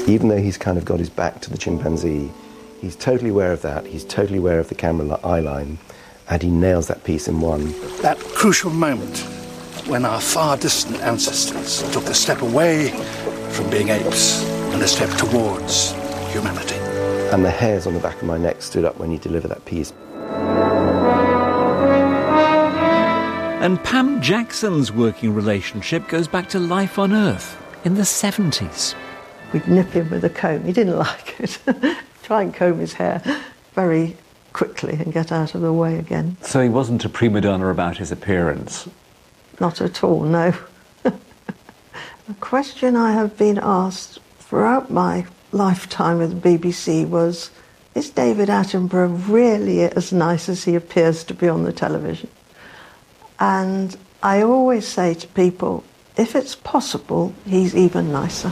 Even though he's kind of got his back to the chimpanzee, he's totally aware of that, he's totally aware of the camera eye line, and he nails that piece in one. That crucial moment when our far distant ancestors took a step away from being apes and a step towards humanity. And the hairs on the back of my neck stood up when he delivered that piece. And Pam Jackson's working relationship goes back to life on Earth in the 70s. We'd nip him with a comb. He didn't like it. Try and comb his hair very quickly and get out of the way again. So he wasn't a prima donna about his appearance? Not at all, no. A question I have been asked throughout my lifetime with the BBC was, is David Attenborough really as nice as he appears to be on the television? And I always say to people, if it's possible, he's even nicer.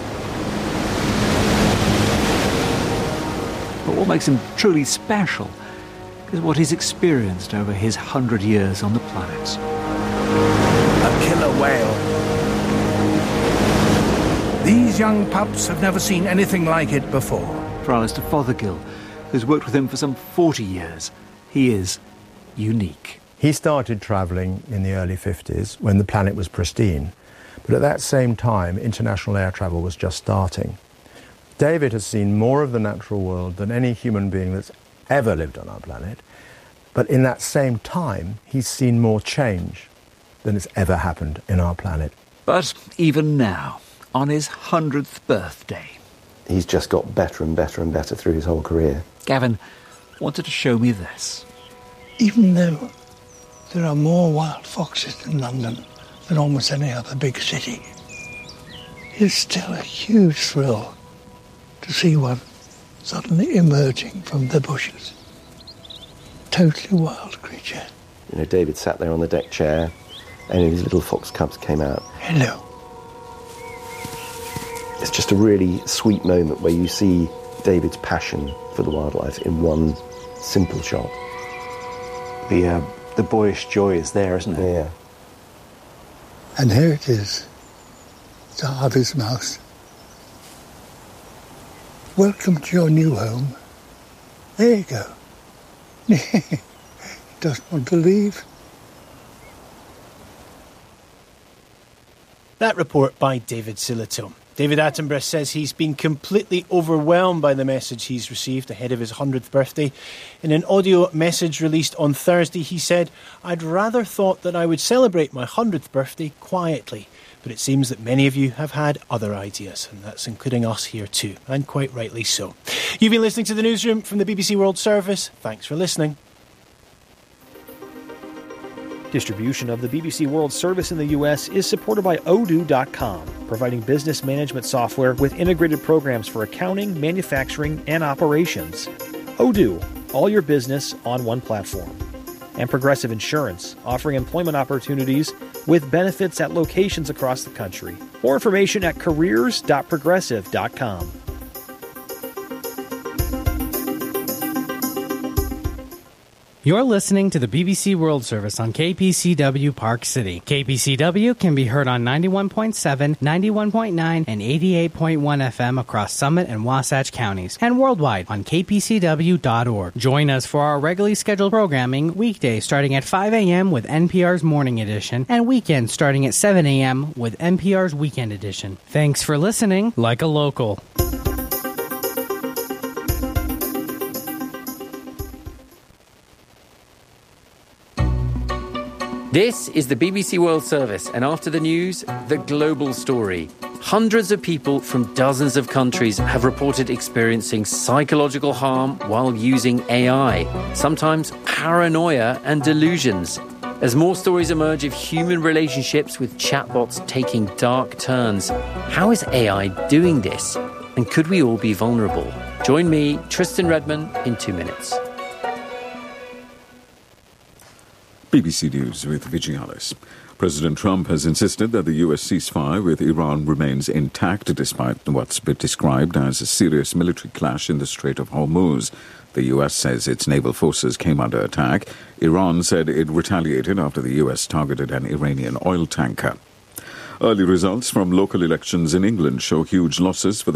But what makes him truly special is what he's experienced over his 100 years on the planet. A killer whale. These young pups have never seen anything like it before. For Alistair Fothergill, who's worked with him for some 40 years, he is unique. He started travelling in the early 50s when the planet was pristine, but at that same time international air travel was just starting. David has seen more of the natural world than any human being that's ever lived on our planet, but in that same time he's seen more change than has ever happened in our planet. But even now, on his 100th birthday, He's just got better and better and better through his whole career. Gavin wanted to show me this. Even though there are more wild foxes in London than almost any other big city, it's still a huge thrill to see one suddenly emerging from the bushes. Totally wild creature. You know, David sat there on the deck chair, and his little fox cubs came out. Hello. It's just a really sweet moment where you see David's passion for the wildlife in one simple shot. The boyish joy is there, isn't it? Yeah. And here it is, the Harvey's mouse. Welcome to your new home. There you go. Doesn't want to leave. That report by David Sillitoe. David Attenborough says he's been completely overwhelmed by the message he's received ahead of his 100th birthday. In an audio message released on Thursday, he said, "I'd rather thought that I would celebrate my 100th birthday quietly, but it seems that many of you have had other ideas, and that's including us here too, and quite rightly so." You've been listening to The Newsroom from the BBC World Service. Thanks for listening. Distribution of the BBC World Service in the US is supported by Odoo.com, providing business management software with integrated programs for accounting, manufacturing, and operations. Odoo, all your business on one platform. And Progressive Insurance, offering employment opportunities with benefits at locations across the country. More information at careers.progressive.com. You're listening to the BBC World Service on KPCW Park City. KPCW can be heard on 91.7, 91.9, and 88.1 FM across Summit and Wasatch counties, and worldwide on kpcw.org. Join us for our regularly scheduled programming weekdays starting at 5 a.m. with NPR's Morning Edition, and weekends starting at 7 a.m. with NPR's Weekend Edition. Thanks for listening like a local. This is the BBC World Service, and after the news, the global story. Hundreds of people from dozens of countries have reported experiencing psychological harm while using AI, sometimes paranoia and delusions. As more stories emerge of human relationships with chatbots taking dark turns, how is AI doing this? And could we all be vulnerable? Join me, Tristan Redman, in 2 minutes. BBC News with Vigialis. President Trump has insisted that the U.S. ceasefire with Iran remains intact despite what's been described as a serious military clash in the Strait of Hormuz. The U.S. says its naval forces came under attack. Iran said it retaliated after the U.S. targeted an Iranian oil tanker. Early results from local elections in England show huge losses for the